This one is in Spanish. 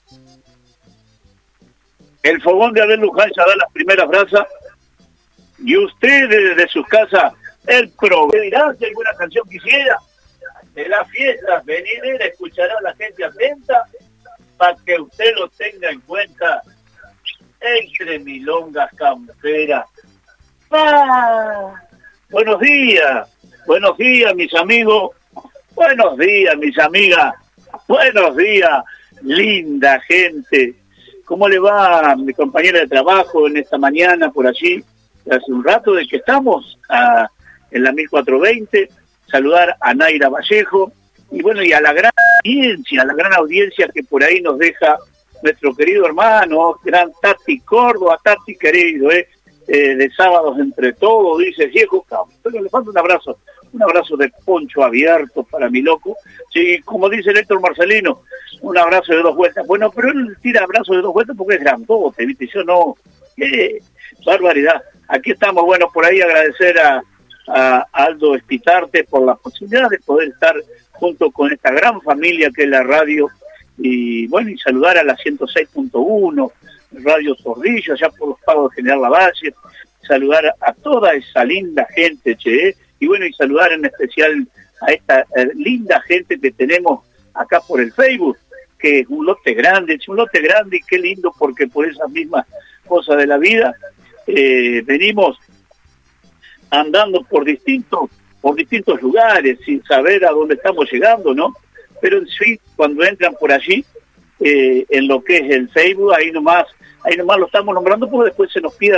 El fogón de Abel Luján ya da las primeras brasas y usted desde sus casas, el programa, dirá si alguna canción quisiera de las fiestas venideras, escuchará a la gente atenta para que usted lo tenga en cuenta entre milongas camperas. ¡Ah! Buenos días mis amigos, buenos días mis amigas, buenos días, linda gente. ¿Cómo le va mi compañera de trabajo en esta mañana por allí? Hace un rato de que estamos en la 1420, saludar a Naira Vallejo y bueno, y a la gran audiencia que por ahí nos deja nuestro querido hermano, gran Tati Córdoba, Tati querido, de Sábados Entre Todos, dice viejo campo. Le mando un abrazo de poncho abierto para mi loco. Sí, como dice el Héctor Marcelino, un abrazo de 2 vueltas. Bueno, pero él tira abrazo de 2 vueltas porque es grandote, ¿viste? Yo no, qué barbaridad. Aquí estamos, bueno, por ahí agradecer a Aldo Espitarte por la posibilidad de poder estar junto con esta gran familia que es la radio, y bueno, y saludar a la 106.1, Radio Tordillo, allá por los pagos de General Lavalle, saludar a toda esa linda gente, y bueno, y saludar en especial a esta linda gente que tenemos acá por el Facebook, que es un lote grande y qué lindo, porque por esas mismas cosas de la vida venimos andando por distintos lugares sin saber a dónde estamos llegando, ¿no? Pero en sí, cuando entran por allí, en lo que es el Facebook, ahí nomás lo estamos nombrando, porque después se nos pide